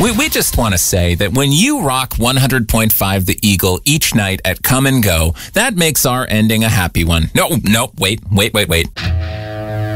We just want to say that when you rock 100.5 The Eagle each night at Come and Go, that makes our ending a happy one. No, wait.